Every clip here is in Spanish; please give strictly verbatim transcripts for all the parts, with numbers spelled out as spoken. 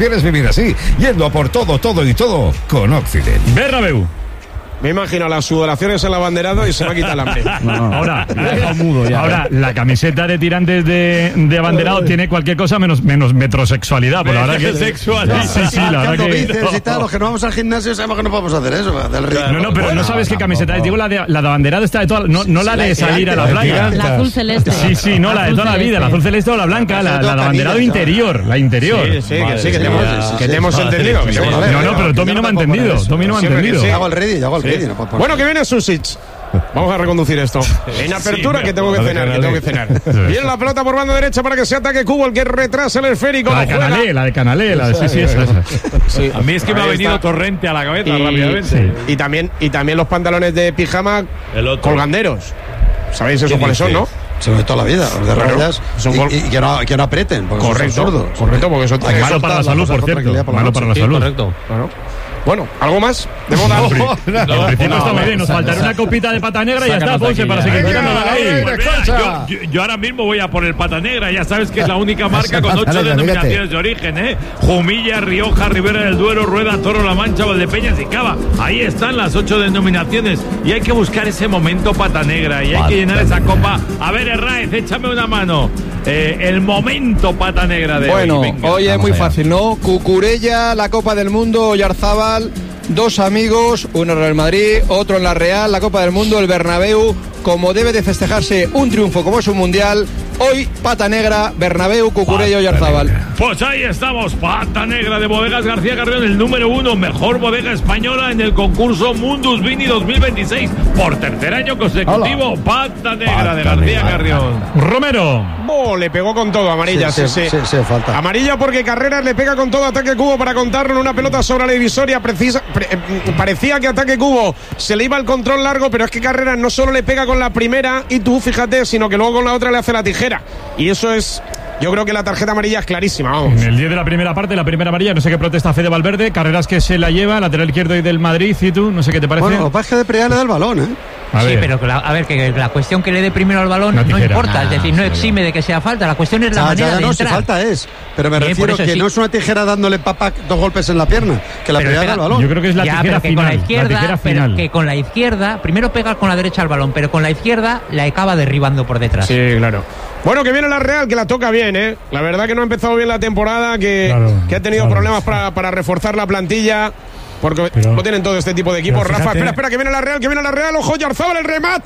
¿Quieres vivir así? Yendo a por todo, todo y todo con Occident. Bernabéu. Me imagino las sudoraciones en el abanderado y se va a quitar el hambre. No, no. Ahora, mudo ya, ahora la camiseta de tirantes de, de abanderado tiene cualquier cosa menos, menos metrosexualidad. Por la verdad que sexualidad. Sí, sí, la verdad que. Bíceps y tal, los que no vamos al gimnasio sabemos que no podemos hacer eso. Del ritmo. No, no, pero no sabes qué camiseta es. Digo la de, la de abanderado está de toda, no, no la de salir a la playa. La azul celeste. Sí, sí, no, la de toda la vida, la azul celeste o la blanca, la, la de abanderado interior, la interior. Sí, sí, que sí, que te hemos, que te hemos entendido. No, no, pero Tommy no me ha entendido. Tommy no me ha entendido. Yo hago el ready, yo hago el ready. Bueno, que viene Susic. Vamos a reconducir esto. En apertura sí, que tengo que cenar, que tengo que cenar. Viene la pelota por banda derecha para que se ataque Cubo, el que retrasa el esférico. La de Canalé, la de Canalé, la de sí, sí, esa, esa. Sí. A mí es que me ha venido está. Torrente a la cabeza y, rápidamente. Sí. Y también y también los pantalones de pijama colganderos. ¿Sabéis eso cuáles son, no? Sobre toda la vida, los de rayas y, y, y que, no, que no aprieten, porque correcto, son sordos. Correcto, porque eso es malo para la salud, por cierto. Malo para la salud. Correcto. Claro. Bueno, ¿algo más? ¿Debo dar? No, no, no, no, no, está muy bien. Nos faltará una copita de pata negra y ya está, Ponce, para seguir tirando la ahí. Pues mira, yo, yo, yo ahora mismo voy a por el pata negra. Ya sabes que es la única marca con ocho denominaciones de origen, ¿eh? Jumilla, Rioja, Ribera del Duero, Rueda, Toro, La Mancha, Valdepeñas y Cava. Ahí están las ocho denominaciones. Y hay que buscar ese momento pata negra. Y hay que llenar esa copa. A ver, Herráez, échame una mano. Eh, el momento pata negra de bueno, hoy. Bueno, hoy es muy fácil, ¿no? Cucurella, la Copa del Mundo, Oyarzábal, dos amigos, uno en Real Madrid, otro en la Real, la Copa del Mundo, el Bernabéu, como debe de festejarse un triunfo como es un mundial. Hoy, pata negra, Bernabéu, Cucurella, Oyarzábal. Pues ahí estamos, pata negra de Bodegas García Carrión, el número uno, mejor bodega española en el concurso Mundus Vini dos mil veintiséis. Por tercer año consecutivo, Hola. Pata negra pata de García negra. Carrión. Romero. Oh, le pegó con todo, amarilla, sí, sí, sí. sí, sí, sí falta. Amarilla porque Carreras le pega con todo, ataque Cubo para contarlo en una pelota sobre la divisoria. Precisa, pre, eh, parecía que ataque Cubo se le iba el control largo, pero es que Carreras no solo le pega con la primera y tú, fíjate, sino que luego con la otra le hace la tijera. Y eso es, yo creo que la tarjeta amarilla es clarísima, vamos. En el diez de la primera parte, la primera amarilla, no sé qué protesta Fede Valverde, Carreras que se la lleva, lateral izquierdo y del Madrid, y tú, no sé qué te parece. Bueno, lo que pasa es que de Priá le da el balón, ¿eh? A sí, ver. pero la, a ver, que la cuestión que le dé primero al balón no importa, nah, es decir, no exime de que sea falta, la cuestión es la ya, manera ya, de no, entrar. Si falta es, pero me Bien, refiero que sí. No es una tijera dándole papá dos golpes en la pierna, que la Priá da el balón. Yo creo que es la ya, tijera que final, con la izquierda, la tijera final. Pero que con la izquierda, primero pega con la derecha al balón, pero con la izquierda la acaba derribando por detrás. Sí, claro. Bueno, que viene la Real, que la toca bien, ¿eh? La verdad que no ha empezado bien la temporada, que, claro, que ha tenido claro. problemas para, para reforzar la plantilla. Porque pero, no tienen todo este tipo de equipos. Rafa, espera, espera, que viene la Real, que viene la Real. Ojo, Oyarzábal, el remate.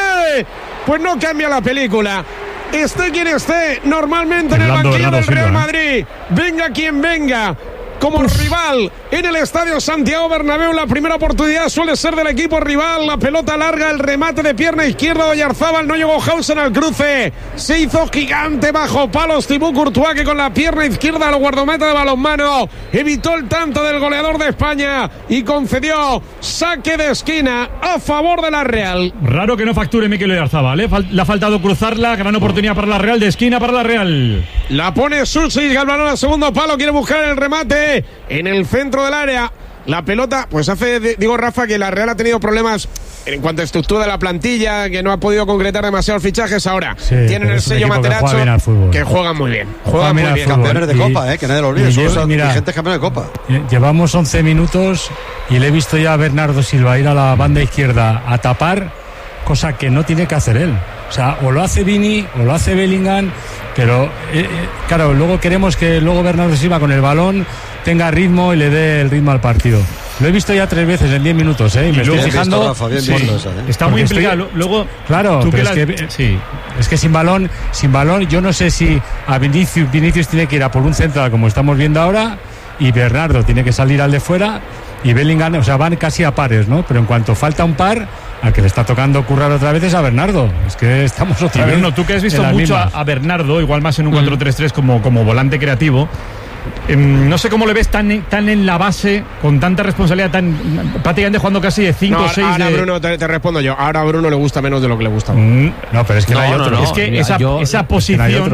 Pues no cambia la película. Esté quien esté, normalmente en el banquillo del Real Madrid. Venga quien venga. Como Uf. rival en el estadio Santiago Bernabéu, la primera oportunidad suele ser del equipo rival. La pelota larga, el remate de pierna izquierda de Oyarzábal, no llegó Hausen al cruce, se hizo gigante bajo palos Thibaut Courtois, que con la pierna izquierda al guardameta de balonmano evitó el tanto del goleador de España y concedió saque de esquina a favor de la Real. Raro que no facture Mikel Oyarzábal, ¿eh? Le ha faltado cruzarla, gran oportunidad para la Real, de esquina para la Real. La pone Susic, el balón al segundo palo, quiere buscar el remate en el centro del área. La pelota, pues hace, digo Rafa, que la Real ha tenido problemas en cuanto a estructura de la plantilla, que no ha podido concretar demasiados fichajes. Ahora sí, tienen el sello Materazzo, que, que juegan muy bien. Juegan muy bien. Campeones de Copa, eh, que nadie lo olvide. Son vigentes campeones de Copa. Llevamos once minutos y le he visto ya a Bernardo Silva ir a la banda izquierda a tapar, cosa que no tiene que hacer él. O sea, o lo hace Vini o lo hace Bellingham, pero eh, eh, claro, luego queremos que luego Bernardo Silva con el balón tenga ritmo y le dé el ritmo al partido. Lo he visto ya tres veces en diez minutos, ¿eh? Y me y estoy fijando. Rafa, bien sí, esa, ¿eh? Está muy implicado. Estoy, luego, claro, pero es, la... que, sí. es que sin balón, sin balón, yo no sé si a Vinicius, Vinicius tiene que ir a por un central como estamos viendo ahora, y Bernardo tiene que salir al de fuera, y Bellingham, o sea, van casi a pares, ¿no? Pero en cuanto falta un par, al que le está tocando currar otra vez es a Bernardo. Es que estamos otra vez. Bruno, tú que has visto mucho a, a Bernardo, igual más en un cuatro tres tres como, como volante creativo. Eh, no sé cómo le ves tan, tan en la base, con tanta responsabilidad, tan prácticamente jugando casi de cinco o seis. Ahora, de... Bruno, te, te respondo yo. Ahora a Bruno le gusta menos de lo que le gusta. Mm, no, pero es que no, no hay otro. No, no. Es que esa, yo, esa posición. Es que no hay otro.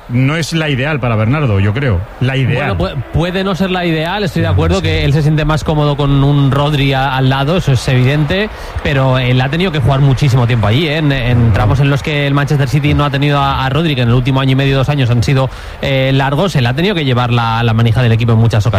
no es la ideal para Bernardo, yo creo. La ideal. Bueno, pu- puede no ser la ideal, estoy de acuerdo sí. que él se siente más cómodo con un Rodri a, al lado, eso es evidente, pero él ha tenido que jugar muchísimo tiempo allí, ¿eh? en, en tramos en los que el Manchester City no ha tenido a, a Rodri, que en el último año y medio, dos años han sido eh, largos, él ha tenido que llevar la, la manija del equipo en muchas ocasiones.